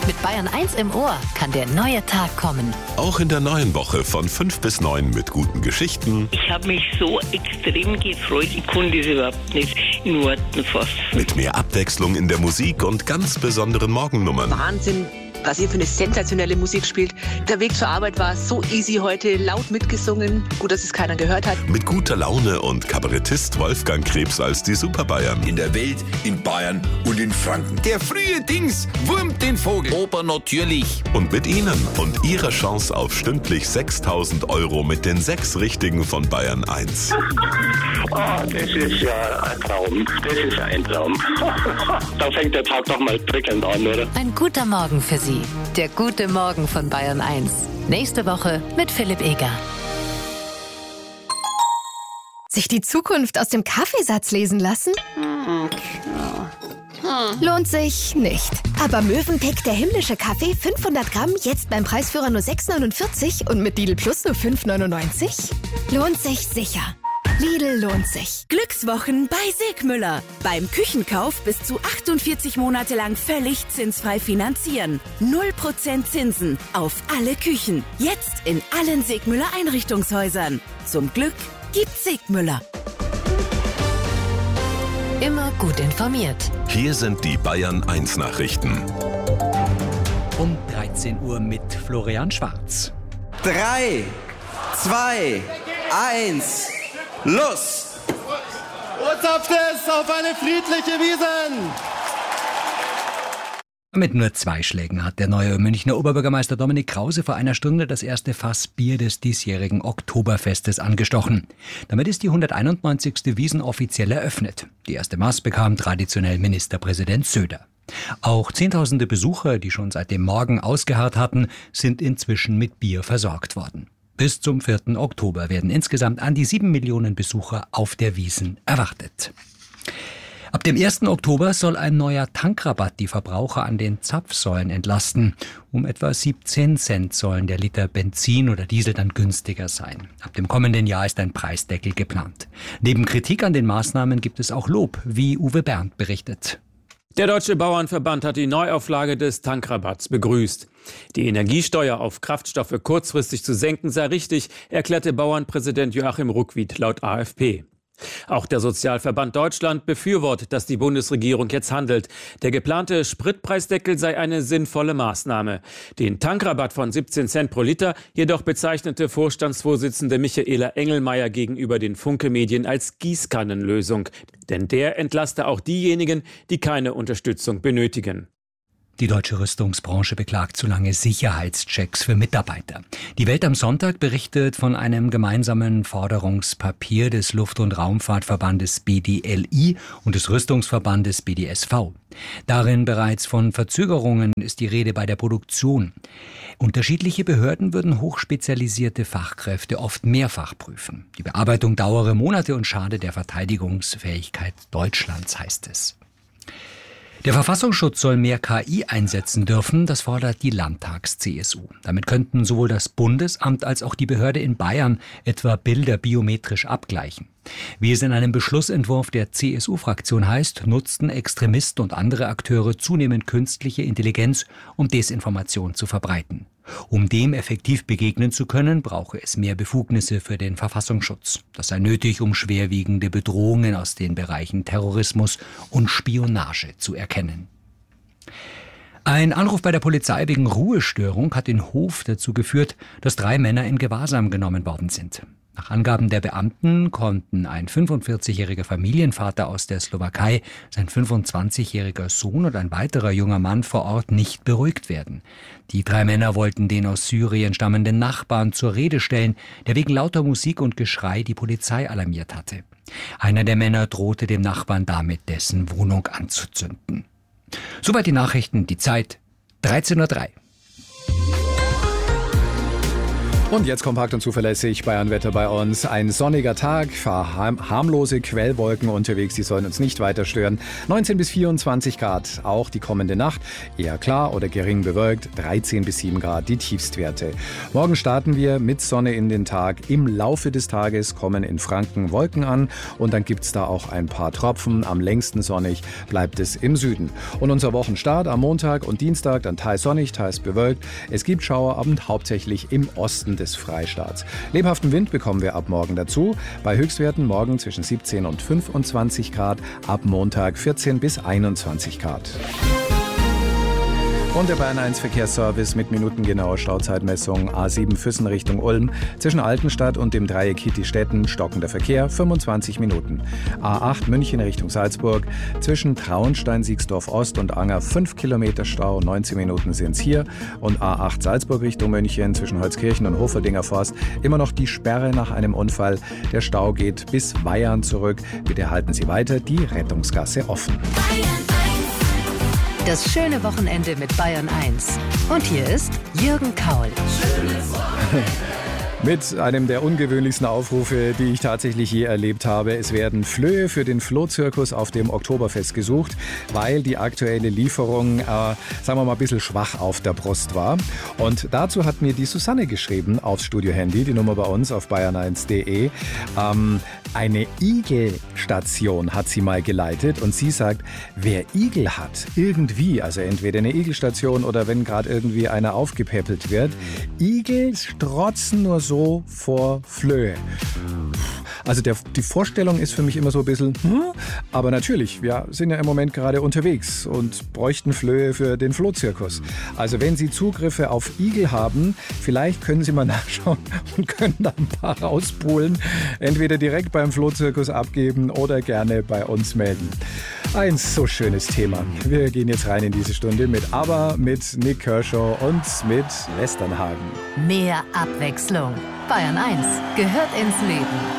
Mit Bayern 1 im Ohr kann der neue Tag kommen. Auch in der neuen Woche von 5 bis 9 mit guten Geschichten. Ich habe mich so extrem gefreut, ich konnte es überhaupt nicht in Worten fassen. Mit mehr Abwechslung in der Musik und ganz besonderen Morgennummern. Wahnsinn, was ihr für eine sensationelle Musik spielt. Der Weg zur Arbeit war so easy heute, laut mitgesungen. Gut, dass es keiner gehört hat. Mit guter Laune und Kabarettist Wolfgang Krebs als die Superbayern. In der Welt, in Bayern und in Franken. Der frühe Dings wurmt den Vogel. Oper natürlich. Und mit Ihnen und Ihrer Chance auf stündlich 6.000 € mit den 6 Richtigen von Bayern 1. Das ist ja ein Traum. Das ist ein Traum. Da fängt der Tag doch mal prickelnd an, oder? Ein guter Morgen für Sie. Der gute Morgen von Bayern 1. Nächste Woche mit Philipp Eger. Sich die Zukunft aus dem Kaffeesatz lesen lassen? Lohnt sich nicht. Aber Mövenpick, der himmlische Kaffee, 500 Gramm, jetzt beim Preisführer nur 6,49 und mit Lidl Plus nur 5,99? Lohnt sich sicher. Lidl lohnt sich. Glückswochen bei Segmüller. Beim Küchenkauf bis zu 48 Monate lang völlig zinsfrei finanzieren. 0% Zinsen auf alle Küchen. Jetzt in allen Segmüller Einrichtungshäusern. Zum Glück gibt's Segmüller. Immer gut informiert. Hier sind die Bayern 1 Nachrichten. Um 13 Uhr mit Florian Schwarz. 3, 2, 1, los! Und zapft es auf eine friedliche Wiesn! Mit nur 2 Schlägen hat der neue Münchner Oberbürgermeister Dominik Krause vor einer Stunde das erste Fass Bier des diesjährigen Oktoberfestes angestochen. Damit ist die 191. Wiesn offiziell eröffnet. Die erste Maß bekam traditionell Ministerpräsident Söder. Auch Zehntausende Besucher, die schon seit dem Morgen ausgeharrt hatten, sind inzwischen mit Bier versorgt worden. Bis zum 4. Oktober werden insgesamt an die 7 Millionen Besucher auf der Wiesn erwartet. Ab dem 1. Oktober soll ein neuer Tankrabatt die Verbraucher an den Zapfsäulen entlasten. Um etwa 17 Cent sollen der Liter Benzin oder Diesel dann günstiger sein. Ab dem kommenden Jahr ist ein Preisdeckel geplant. Neben Kritik an den Maßnahmen gibt es auch Lob, wie Uwe Berndt berichtet. Der Deutsche Bauernverband hat die Neuauflage des Tankrabatts begrüßt. Die Energiesteuer auf Kraftstoffe kurzfristig zu senken sei richtig, erklärte Bauernpräsident Joachim Ruckwied laut AfP. Auch der Sozialverband Deutschland befürwortet, dass die Bundesregierung jetzt handelt. Der geplante Spritpreisdeckel sei eine sinnvolle Maßnahme. Den Tankrabatt von 17 Cent pro Liter jedoch bezeichnete Vorstandsvorsitzende Michaela Engelmeier gegenüber den Funke-Medien als Gießkannenlösung. Denn der entlaste auch diejenigen, die keine Unterstützung benötigen. Die deutsche Rüstungsbranche beklagt zu lange Sicherheitschecks für Mitarbeiter. Die Welt am Sonntag berichtet von einem gemeinsamen Forderungspapier des Luft- und Raumfahrtverbandes BDLI und des Rüstungsverbandes BDSV. Darin bereits von Verzögerungen ist die Rede bei der Produktion. Unterschiedliche Behörden würden hochspezialisierte Fachkräfte oft mehrfach prüfen. Die Bearbeitung dauere Monate und schade der Verteidigungsfähigkeit Deutschlands, heißt es. Der Verfassungsschutz soll mehr KI einsetzen dürfen, das fordert die Landtags-CSU. Damit könnten sowohl das Bundesamt als auch die Behörde in Bayern etwa Bilder biometrisch abgleichen. Wie es in einem Beschlussentwurf der CSU-Fraktion heißt, nutzten Extremisten und andere Akteure zunehmend künstliche Intelligenz, um Desinformation zu verbreiten. Um dem effektiv begegnen zu können, brauche es mehr Befugnisse für den Verfassungsschutz. Das sei nötig, um schwerwiegende Bedrohungen aus den Bereichen Terrorismus und Spionage zu erkennen. Ein Anruf bei der Polizei wegen Ruhestörung hat in Hof dazu geführt, dass 3 Männer in Gewahrsam genommen worden sind. Nach Angaben der Beamten konnten ein 45-jähriger Familienvater aus der Slowakei, sein 25-jähriger Sohn und ein weiterer junger Mann vor Ort nicht beruhigt werden. Die 3 Männer wollten den aus Syrien stammenden Nachbarn zur Rede stellen, der wegen lauter Musik und Geschrei die Polizei alarmiert hatte. Einer der Männer drohte dem Nachbarn damit, dessen Wohnung anzuzünden. Soweit die Nachrichten, die Zeit 13:03 Uhr. Und jetzt kompakt und zuverlässig Bayern-Wetter bei uns. Ein sonniger Tag, harmlose Quellwolken unterwegs, die sollen uns nicht weiter stören. 19 bis 24 Grad, auch die kommende Nacht. Eher klar oder gering bewölkt, 13 bis 7 Grad die Tiefstwerte. Morgen starten wir mit Sonne in den Tag. Im Laufe des Tages kommen in Franken Wolken an und dann gibt's da auch ein paar Tropfen. Am längsten sonnig bleibt es im Süden. Und unser Wochenstart am Montag und Dienstag dann teils sonnig, teils bewölkt. Es gibt Schauerabend hauptsächlich im Osten des Freistaats. Lebhaften Wind bekommen wir ab morgen dazu. Bei Höchstwerten morgen zwischen 17 und 25 Grad, ab Montag 14 bis 21 Grad. Und der Bayern 1 Verkehrsservice mit minutengenauer Stauzeitmessung. A7 Füssen Richtung Ulm. Zwischen Altenstadt und dem Dreieck Hitti-Stetten stockender Verkehr 25 Minuten. A8 München Richtung Salzburg. Zwischen Traunstein, Siegsdorf Ost und Anger 5 Kilometer Stau. 19 Minuten sind es hier. Und A8 Salzburg Richtung München. Zwischen Holzkirchen und Hoferdinger Forst. Immer noch die Sperre nach einem Unfall. Der Stau geht bis Weyarn zurück. Bitte halten Sie weiter die Rettungsgasse offen. Das schöne Wochenende mit Bayern 1. Und hier ist Jürgen Kaul. Mit einem der ungewöhnlichsten Aufrufe, die ich tatsächlich je erlebt habe. Es werden Flöhe für den Flohzirkus auf dem Oktoberfest gesucht, weil die aktuelle Lieferung, sagen wir mal, ein bisschen schwach auf der Brust war. Und dazu hat mir die Susanne geschrieben aufs Studio-Handy, die Nummer bei uns auf bayern1.de. Eine Igelstation hat sie mal geleitet und sie sagt, wer Igel hat, irgendwie, also entweder eine Igelstation oder wenn gerade irgendwie einer aufgepäppelt wird, Igel strotzen nur so vor Flöhe. Also die Vorstellung ist für mich immer so ein bisschen, aber natürlich, wir sind ja im Moment gerade unterwegs und bräuchten Flöhe für den Flohzirkus. Also wenn Sie Zugriffe auf Igel haben, vielleicht können Sie mal nachschauen und können da ein paar rauspulen. Entweder direkt beim Flohzirkus abgeben oder gerne bei uns melden. Ein so schönes Thema. Wir gehen jetzt rein in diese Stunde mit ABBA, mit Nick Kershaw und mit Westernhagen. Mehr Abwechslung. Bayern 1 gehört ins Leben.